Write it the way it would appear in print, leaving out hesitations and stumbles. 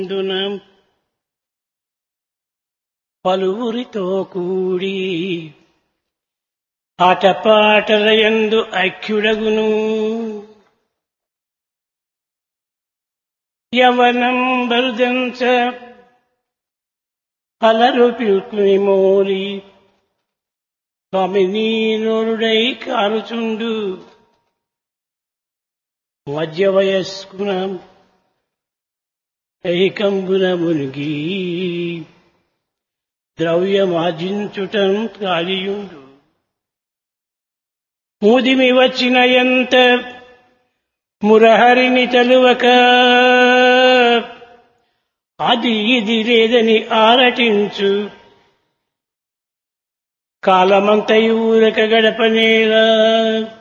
అందున పలువురితో కూడి ఆటపాటలయందు ఐక్యుడగును. యవనం బరుదంచ అలరు పిల్కుని మోరి స్వామిని నోరుడై కారుచుండు. మధ్య వయస్కున ఏకంబున మునిగి ద్రవ్యమార్జించుటం కాలియుండు. ముదిమి వచ్చిన ఎంత మురహరిని తలువక అది ఇది లేదని ఆరటించు. కాలమంతయు ఊరక గడపనేలా